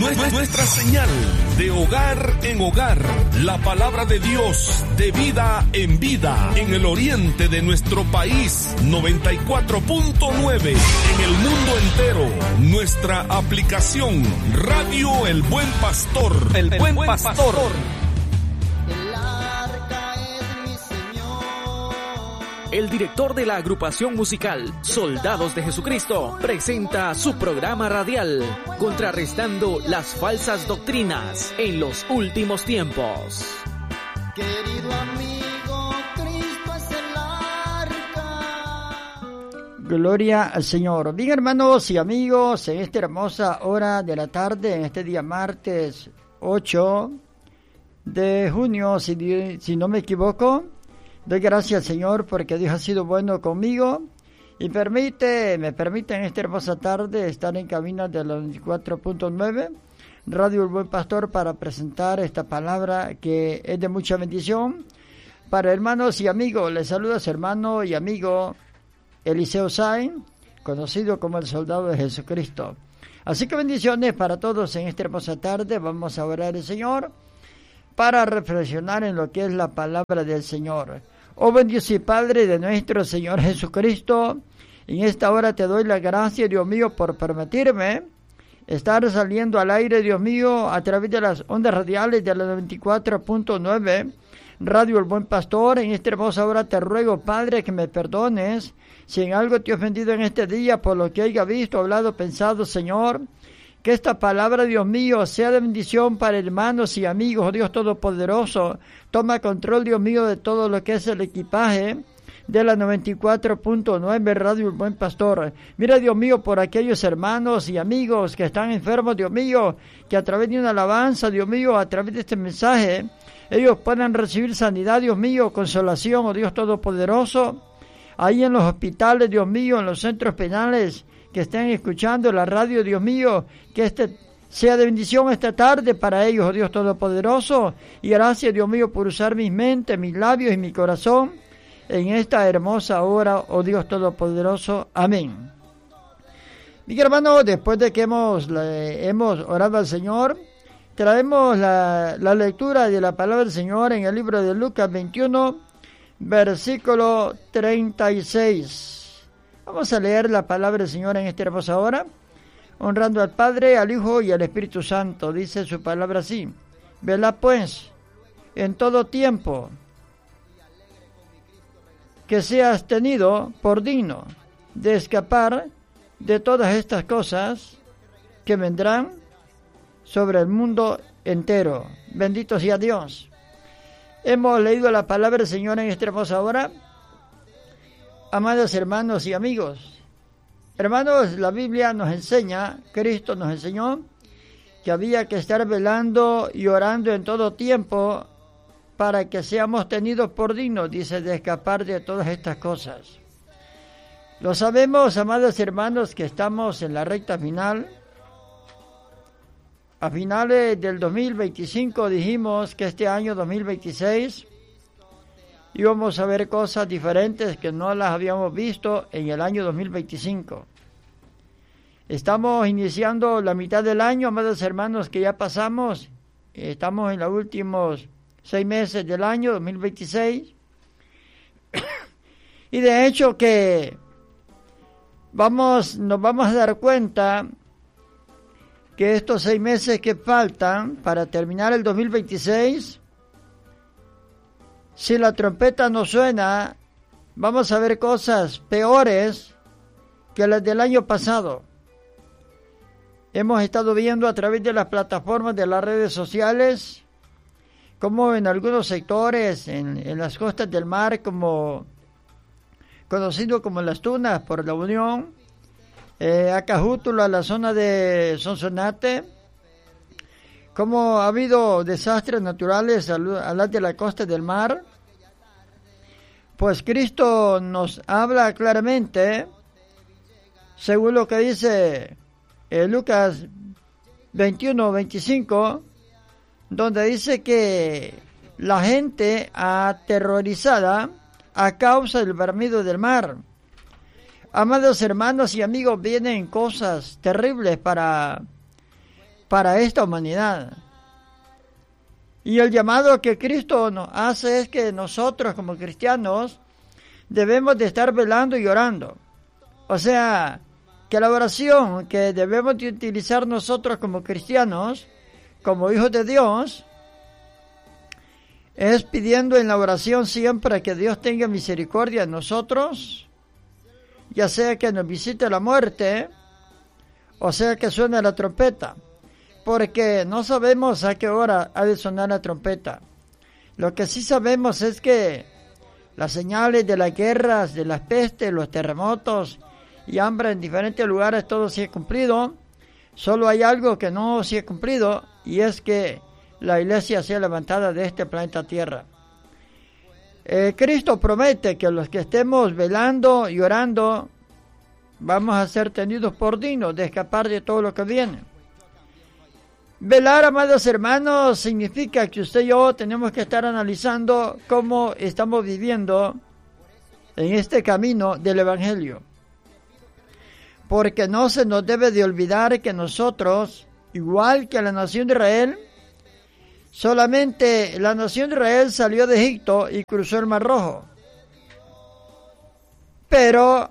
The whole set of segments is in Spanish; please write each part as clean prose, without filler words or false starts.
Nuestra señal de hogar en hogar, la palabra de Dios de vida en vida, en el oriente de nuestro país, 94.9, en el mundo entero, nuestra aplicación Radio El Buen Pastor. El Buen Pastor. El director de la agrupación musical Soldados de Jesucristo presenta su programa radial Contrarrestando las falsas doctrinas en los últimos tiempos. Querido amigo, Cristo es el arca. Gloria al Señor. Bien, hermanos y amigos, en esta hermosa hora de la tarde, en este día martes 8 de junio, si no me equivoco, doy gracias al Señor porque Dios ha sido bueno conmigo y me permite en esta hermosa tarde estar en cabina de la 24.9 Radio El Buen Pastor para presentar esta palabra que es de mucha bendición para hermanos y amigos. Les saluda su hermano y amigo Eliseo Sain, conocido como el Soldado de Jesucristo. Así que bendiciones para todos en esta hermosa tarde. Vamos a orar al Señor para reflexionar en lo que es la palabra del Señor. Oh bendito y Padre de nuestro Señor Jesucristo, en esta hora te doy la gracia, Dios mío, por permitirme estar saliendo al aire, Dios mío, a través de las ondas radiales de la 94.9 Radio El Buen Pastor. En esta hermosa hora te ruego, Padre, que me perdones si en algo te he ofendido en este día por lo que haya visto, hablado, pensado, Señor. Que esta palabra, Dios mío, sea de bendición para hermanos y amigos, Dios Todopoderoso. Toma control, Dios mío, de todo lo que es el equipaje de la 94.9 Radio El Buen Pastor. Mira, Dios mío, por aquellos hermanos y amigos que están enfermos, Dios mío, que a través de una alabanza, Dios mío, a través de este mensaje, ellos puedan recibir sanidad, Dios mío, consolación, oh Dios Todopoderoso. Ahí en los hospitales, Dios mío, en los centros penales, que estén escuchando la radio, Dios mío, que sea de bendición esta tarde para ellos, oh Dios Todopoderoso, y gracias, Dios mío, por usar mi mente, mis labios y mi corazón en esta hermosa hora, oh Dios Todopoderoso. Amén. Mi hermano, después de que hemos orado al Señor, traemos la lectura de la palabra del Señor en el libro de Lucas 21, versículo 36. Vamos a leer la palabra del Señor en esta hermosa hora, honrando al Padre, al Hijo y al Espíritu Santo. Dice su palabra así: velad pues en todo tiempo, que seas tenido por digno de escapar de todas estas cosas que vendrán sobre el mundo entero. Bendito sea Dios. Hemos leído la palabra del Señor en esta hermosa hora. Amados hermanos y amigos, hermanos, la Biblia nos enseña, Cristo nos enseñó, que había que estar velando y orando en todo tiempo para que seamos tenidos por dignos, dice, de escapar de todas estas cosas. Lo sabemos, amados hermanos, que estamos en la recta final. A finales del 2025 dijimos que este año 2026 íbamos a ver cosas diferentes que no las habíamos visto en el año 2025. Estamos iniciando la mitad del año, amados hermanos, que ya pasamos. Estamos en los últimos 6 meses del año 2026. Y de hecho que nos vamos a dar cuenta que estos 6 meses que faltan para terminar el 2026, si la trompeta no suena, vamos a ver cosas peores que las del año pasado. Hemos estado viendo a través de las plataformas de las redes sociales como en algunos sectores, en las costas del mar, como conocido como Las Tunas por la Unión, Acajútula, la zona de Sonsonate, como ha habido desastres naturales a las de la costa del mar. Pues Cristo nos habla claramente, según lo que dice Lucas 21-25, donde dice que la gente aterrorizada a causa del bramido del mar. Amados hermanos y amigos, vienen cosas terribles para para esta humanidad. Y el llamado que Cristo nos hace es que nosotros como cristianos debemos de estar velando y orando. O sea, que la oración que debemos de utilizar nosotros como cristianos, como hijos de Dios, es pidiendo en la oración siempre que Dios tenga misericordia de nosotros, ya sea que nos visite la muerte, o sea que suene la trompeta, porque no sabemos a qué hora ha de sonar la trompeta. Lo que sí sabemos es que las señales de las guerras, de las pestes, los terremotos y hambre en diferentes lugares, todo se ha cumplido. Solo hay algo que no se ha cumplido, y es que la iglesia sea levantada de este planeta Tierra. Cristo promete que los que estemos velando y orando vamos a ser tenidos por dignos de escapar de todo lo que viene. Velar, amados hermanos, significa que usted y yo tenemos que estar analizando cómo estamos viviendo en este camino del Evangelio. Porque no se nos debe de olvidar que nosotros, igual que la nación de Israel, solamente la nación de Israel salió de Egipto y cruzó el Mar Rojo. Pero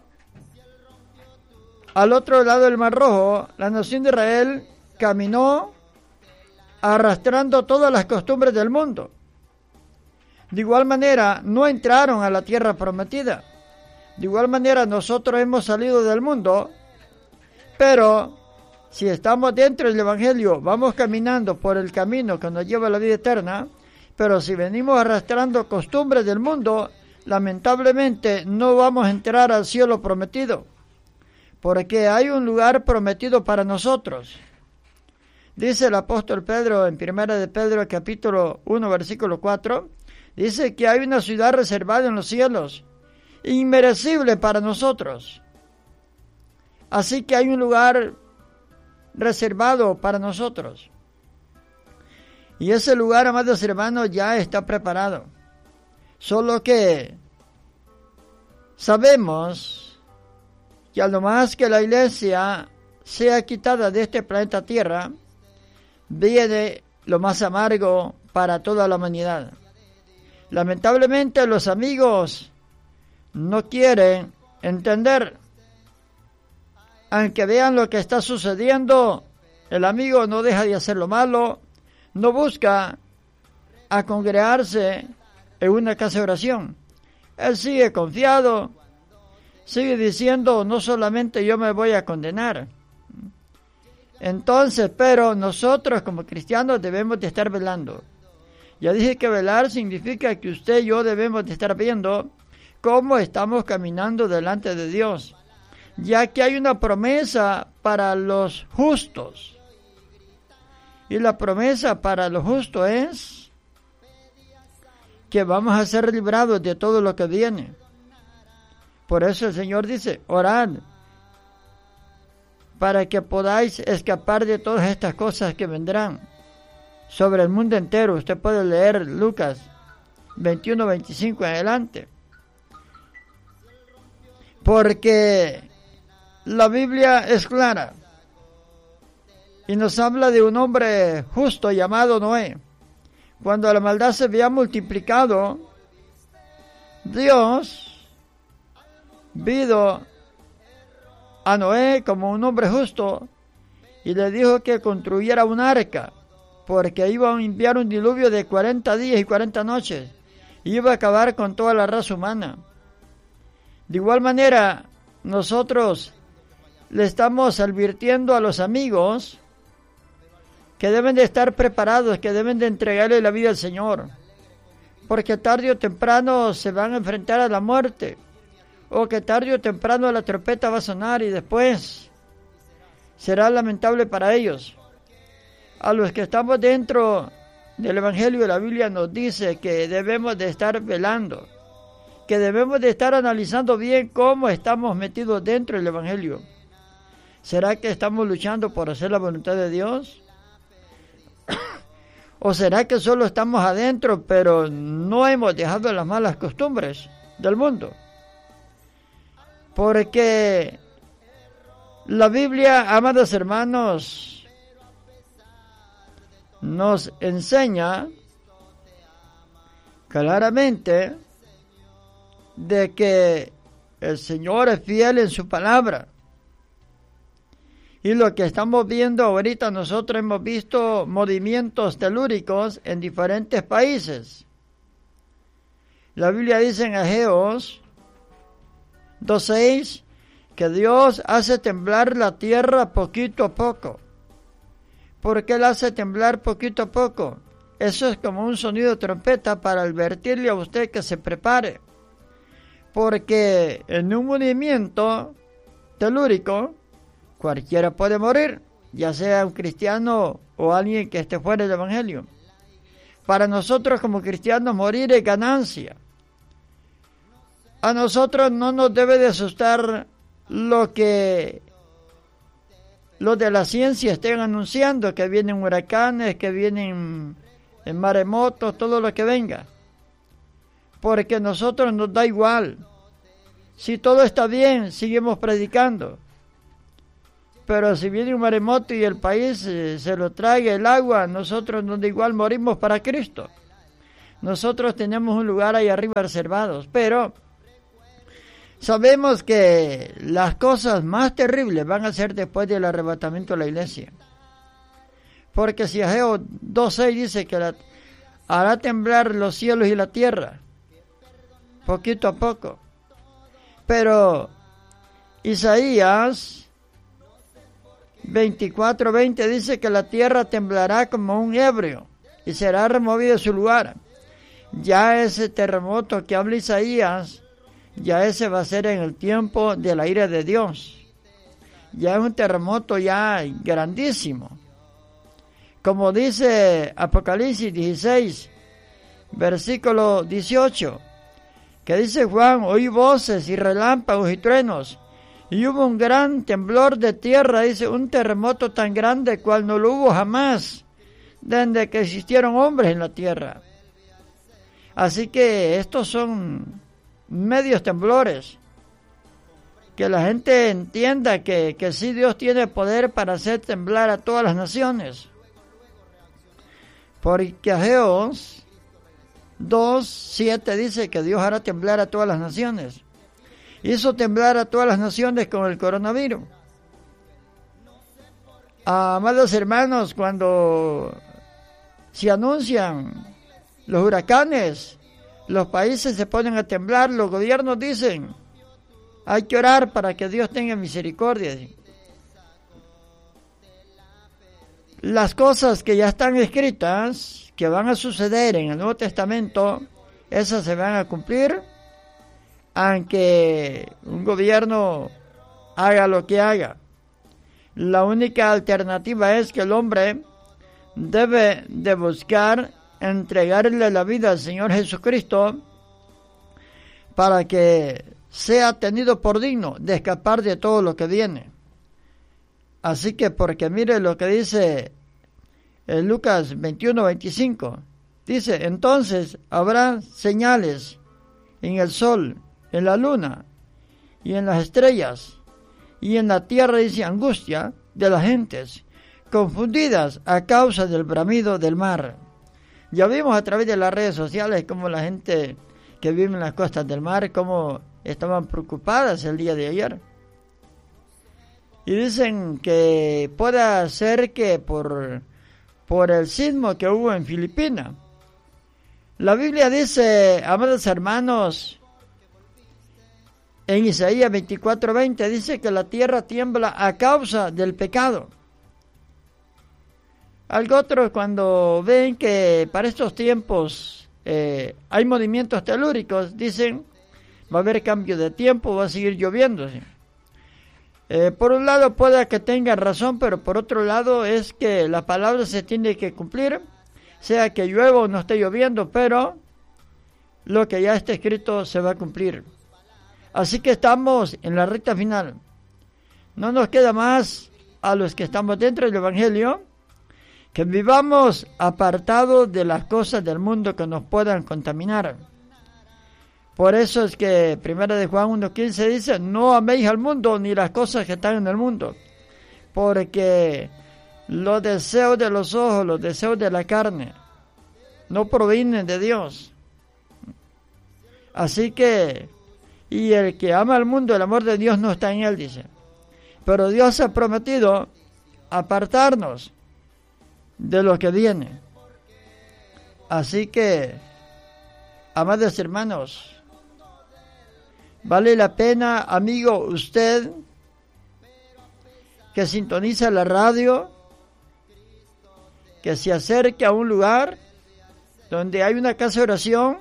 al otro lado del Mar Rojo, la nación de Israel caminó arrastrando todas las costumbres del mundo. De igual manera, no entraron a la tierra prometida. De igual manera, nosotros hemos salido del mundo, pero si estamos dentro del Evangelio, vamos caminando por el camino que nos lleva a la vida eterna, pero si venimos arrastrando costumbres del mundo, lamentablemente no vamos a entrar al cielo prometido, porque hay un lugar prometido para nosotros. Dice el apóstol Pedro en 1 de Pedro capítulo 1 versículo 4, dice que hay una ciudad reservada en los cielos, inmerecible para nosotros. Así que hay un lugar reservado para nosotros. Y ese lugar, amados hermanos, ya está preparado. Solo que sabemos que a lo más que la iglesia sea quitada de este planeta Tierra, viene lo más amargo para toda la humanidad. Lamentablemente los amigos no quieren entender. Aunque vean lo que está sucediendo, el amigo no deja de hacer lo malo, no busca a congregarse en una casa de oración. Él sigue confiado, sigue diciendo, no solamente yo me voy a condenar. Entonces, pero nosotros como cristianos debemos de estar velando. Ya dije que velar significa que usted y yo debemos de estar viendo cómo estamos caminando delante de Dios, ya que hay una promesa para los justos. Y la promesa para los justos es que vamos a ser librados de todo lo que viene. Por eso el Señor dice, orad, para que podáis escapar de todas estas cosas que vendrán sobre el mundo entero. Usted puede leer Lucas 21, 25 en adelante. Porque la Biblia es clara y nos habla de un hombre justo llamado Noé. Cuando la maldad se había multiplicado, Dios vio a Noé como un hombre justo y le dijo que construyera un arca, porque iba a enviar un diluvio de 40 días y 40 noches y iba a acabar con toda la raza humana. De igual manera, nosotros le estamos advirtiendo a los amigos que deben de estar preparados, que deben de entregarle la vida al Señor, porque tarde o temprano se van a enfrentar a la muerte, o que tarde o temprano la trompeta va a sonar y después será lamentable para ellos. A los que estamos dentro del Evangelio, la Biblia nos dice que debemos de estar velando, que debemos de estar analizando bien cómo estamos metidos dentro del Evangelio. ¿Será que estamos luchando por hacer la voluntad de Dios? ¿O será que solo estamos adentro, pero no hemos dejado las malas costumbres del mundo? Porque la Biblia, amados hermanos, nos enseña claramente de que el Señor es fiel en su palabra. Y lo que estamos viendo ahorita, nosotros hemos visto movimientos telúricos en diferentes países. La Biblia dice en Ageos 2:6 que Dios hace temblar la tierra poquito a poco. ¿Por qué la hace temblar poquito a poco? Eso es como un sonido de trompeta para advertirle a usted que se prepare. Porque en un movimiento telúrico cualquiera puede morir, ya sea un cristiano o alguien que esté fuera del Evangelio. Para nosotros como cristianos morir es ganancia. A nosotros no nos debe de asustar lo que los de la ciencia estén anunciando, que vienen huracanes, que vienen maremotos, todo lo que venga. Porque a nosotros nos da igual. Si todo está bien, seguimos predicando. Pero si viene un maremoto y el país se lo trae el agua, nosotros nos da igual, morimos para Cristo. Nosotros tenemos un lugar ahí arriba reservados, pero sabemos que las cosas más terribles van a ser después del arrebatamiento de la iglesia. Porque si Ageo 2:6 dice que hará temblar los cielos y la tierra, poquito a poco. Pero Isaías 24:20 dice que la tierra temblará como un ebrio y será removido de su lugar. Ya ese terremoto que habla Isaías, ya ese va a ser en el tiempo de la ira de Dios. Ya es un terremoto ya grandísimo. Como dice Apocalipsis 16, versículo 18, que dice Juan, oí voces y relámpagos y truenos, y hubo un gran temblor de tierra, dice, un terremoto tan grande cual no lo hubo jamás, desde que existieron hombres en la tierra. Así que estos son medios temblores, que la gente entienda que sí Dios tiene poder para hacer temblar a todas las naciones. Porque Ageos 2:7 dice que Dios hará temblar a todas las naciones. Hizo temblar a todas las naciones con el coronavirus. Amados hermanos, cuando se anuncian los huracanes, los países se ponen a temblar, los gobiernos dicen, hay que orar para que Dios tenga misericordia. Las cosas que ya están escritas, que van a suceder en el Nuevo Testamento, esas se van a cumplir, aunque un gobierno haga lo que haga. La única alternativa es que el hombre debe de buscar entregarle la vida al Señor Jesucristo para que sea tenido por digno de escapar de todo lo que viene. Así que, porque mire lo que dice en Lucas 21:25, dice, entonces habrá señales en el sol, en la luna y en las estrellas, y en la tierra, dice, angustia de las gentes, confundidas a causa del bramido del mar. Ya vimos a través de las redes sociales cómo la gente que vive en las costas del mar, cómo estaban preocupadas el día de ayer. Y dicen que puede ser que por el sismo que hubo en Filipinas. La Biblia dice, amados hermanos, en Isaías 24:20 dice que la tierra tiembla a causa del pecado. Algo otro, cuando ven que para estos tiempos hay movimientos telúricos, dicen, va a haber cambio de tiempo, va a seguir lloviendo. Por un lado puede que tengan razón, pero por otro lado es que la palabra se tiene que cumplir, sea que llueva o no esté lloviendo, pero lo que ya está escrito se va a cumplir. Así que estamos en la recta final. No nos queda más a los que estamos dentro del Evangelio que vivamos apartados de las cosas del mundo que nos puedan contaminar. Por eso es que 1 de Juan 1:15 dice, no améis al mundo ni las cosas que están en el mundo, porque Los deseos de los ojos, los deseos de la carne, no provienen de Dios. Así que, y el que ama al mundo, el amor de Dios no está en él, dice. Pero Dios ha prometido apartarnos de lo que viene. Así que, amados hermanos, vale la pena, amigo, usted que sintoniza la radio, que se acerque a un lugar donde hay una casa de oración,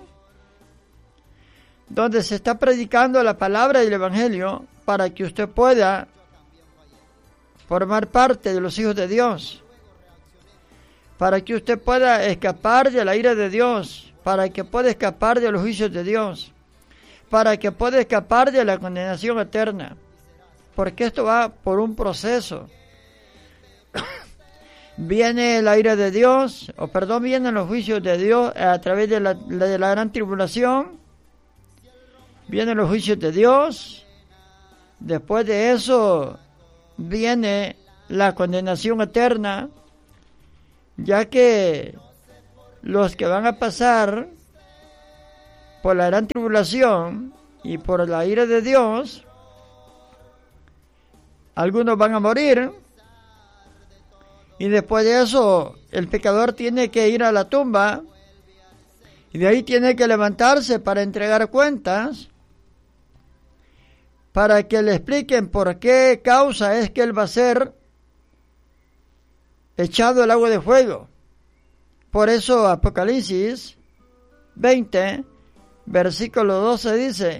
donde se está predicando la palabra del Evangelio, para que usted pueda formar parte de los hijos de Dios, para que usted pueda escapar de la ira de Dios, para que pueda escapar de los juicios de Dios, para que pueda escapar de la condenación eterna, porque esto va por un proceso. Viene la ira de Dios, vienen los juicios de Dios a través de la gran tribulación, vienen los juicios de Dios, después de eso viene la condenación eterna, ya que los que van a pasar por la gran tribulación y por la ira de Dios, algunos van a morir, y después de eso el pecador tiene que ir a la tumba, y de ahí tiene que levantarse para entregar cuentas, para que le expliquen por qué causa es que él va a ser echado al agua de fuego. Por eso Apocalipsis 20, versículo 12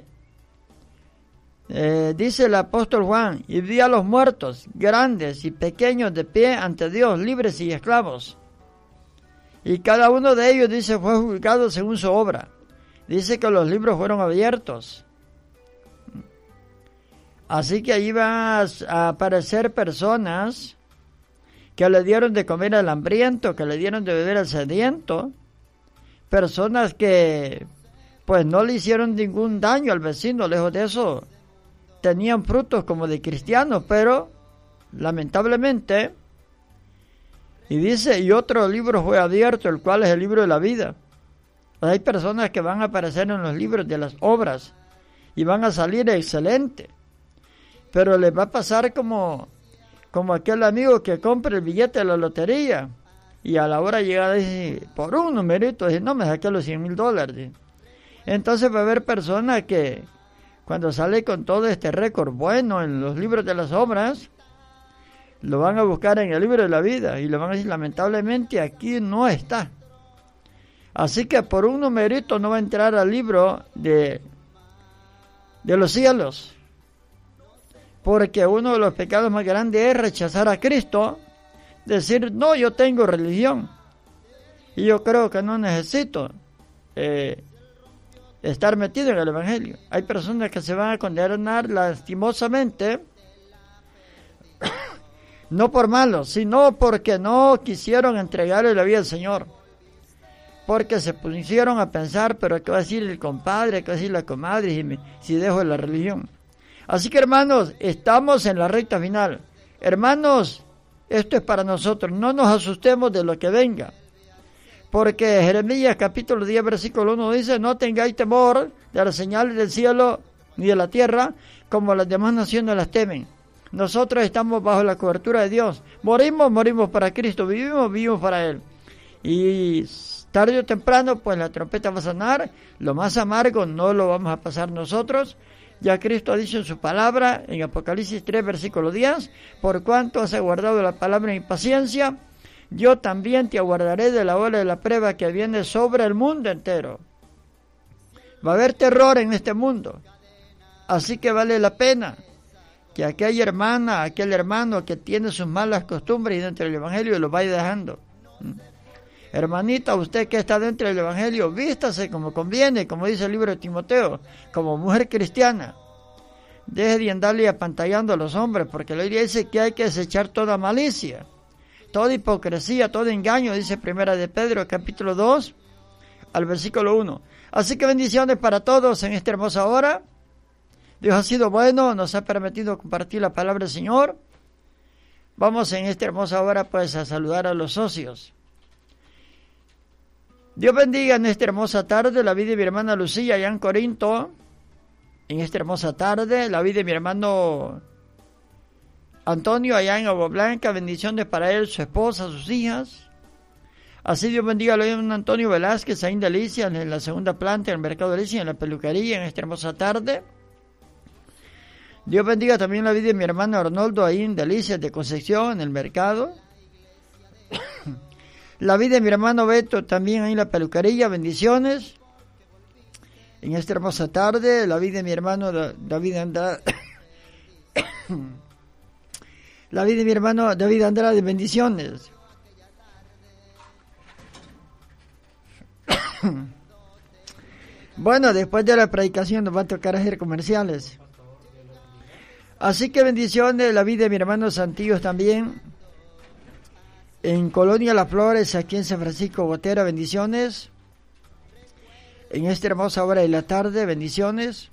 dice el apóstol Juan: y vi a los muertos, grandes y pequeños, de pie ante Dios, libres y esclavos. Y cada uno de ellos, dice, fue juzgado según su obra. Dice que los libros fueron abiertos. Así que ahí van a aparecer personas que le dieron de comer al hambriento, que le dieron de beber al sediento, personas que pues no le hicieron ningún daño al vecino, lejos de eso, tenían frutos como de cristianos, pero lamentablemente, y dice, y otro libro fue abierto, el cual es el libro de la vida. Hay personas que van a aparecer en los libros de las obras y van a salir excelentes, pero les va a pasar como aquel amigo que compra el billete de la lotería y a la hora de llegar dice, por un numerito, dice, no, me saqué los $100,000. Entonces va a haber personas que cuando sale con todo este récord bueno en los libros de las obras, lo van a buscar en el libro de la vida y le van a decir, lamentablemente aquí no está. Así que por un numerito no va a entrar al libro de los cielos. Porque uno de los pecados más grandes es rechazar a Cristo, decir, no, yo tengo religión y yo creo que no necesito estar metido en el Evangelio. Hay personas que se van a condenar lastimosamente, no por malos, sino porque no quisieron entregarle la vida al Señor, porque se pusieron a pensar, pero ¿qué va a decir el compadre? ¿Qué va a decir la comadre si dejo la religión? Así que, hermanos, estamos en la recta final. Hermanos, esto es para nosotros. No nos asustemos de lo que venga. Porque Jeremías capítulo 10, versículo 1 dice, no tengáis temor de las señales del cielo ni de la tierra, como las demás naciones las temen. Nosotros estamos bajo la cobertura de Dios. Morimos para Cristo. Vivimos para Él. Y tarde o temprano, pues la trompeta va a sonar. Lo más amargo no lo vamos a pasar nosotros. Ya Cristo ha dicho en su palabra, en Apocalipsis 3, versículo 10, por cuanto has aguardado la palabra en paciencia, yo también te aguardaré de la hora de la prueba que viene sobre el mundo entero. Va a haber terror en este mundo, así que vale la pena que aquella hermana, aquel hermano que tiene sus malas costumbres dentro del Evangelio lo vaya dejando. Hermanita, usted que está dentro del Evangelio, vístase como conviene, como dice el libro de Timoteo, como mujer cristiana. Deje de andarle apantallando a los hombres, porque la Biblia dice que hay que desechar toda malicia, toda hipocresía, todo engaño, dice Primera de Pedro, capítulo 2, al versículo 1. Así que bendiciones para todos en esta hermosa hora. Dios ha sido bueno, nos ha permitido compartir la palabra del Señor. Vamos en esta hermosa hora pues a saludar a los socios. Dios bendiga en esta hermosa tarde la vida de mi hermana Lucía allá en Corinto. En esta hermosa tarde la vida de mi hermano Antonio allá en Agua Blanca. Bendiciones para él, su esposa, sus hijas. Así Dios bendiga a los Antonio Velázquez ahí en Delicias, en la segunda planta del mercado de Delicias, en la peluquería en esta hermosa tarde. Dios bendiga también la vida de mi hermano Arnoldo ahí en Delicias de Concepción, en el mercado. La vida de mi hermano Beto también ahí en la peluquería, bendiciones. En esta hermosa tarde, la vida de mi hermano David Andrade. La vida de mi hermano David Andrade, bendiciones. Bueno, después de la predicación nos va a tocar hacer comerciales. Así que bendiciones, la vida de mi hermano Santillos también. En Colonia Las Flores, aquí en San Francisco Botera, bendiciones. En esta hermosa hora de la tarde, bendiciones.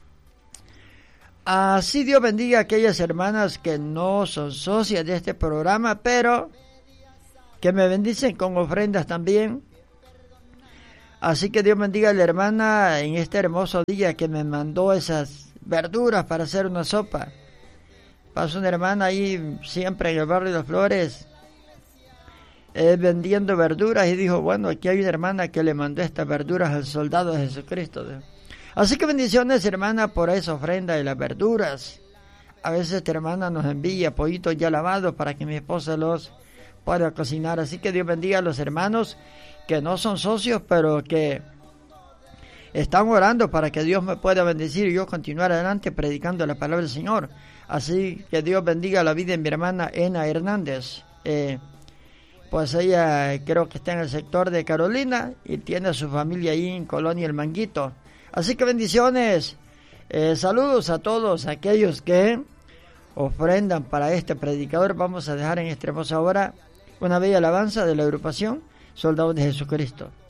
Así Dios bendiga a aquellas hermanas que no son socias de este programa, pero que me bendicen con ofrendas también. Así que Dios bendiga a la hermana en este hermoso día que me mandó esas verduras para hacer una sopa. Pasó una hermana ahí siempre en el barrio de Las Flores vendiendo verduras y dijo, bueno, aquí hay una hermana que le mandó estas verduras al soldado de Jesucristo. Así que bendiciones, hermana, por esa ofrenda de las verduras. A veces esta hermana nos envía pollitos ya lavados para que mi esposa los pueda cocinar. Así que Dios bendiga a los hermanos que no son socios, pero que están orando para que Dios me pueda bendecir y yo continuar adelante predicando la palabra del Señor. Así que Dios bendiga la vida de mi hermana Ena Hernández. Pues ella creo que está en el sector de Carolina y tiene a su familia ahí en Colonia El Manguito. Así que bendiciones. Saludos a todos aquellos que ofrendan para este predicador. Vamos a dejar en esta hermosa hora una bella alabanza de la agrupación Soldados de Jesucristo.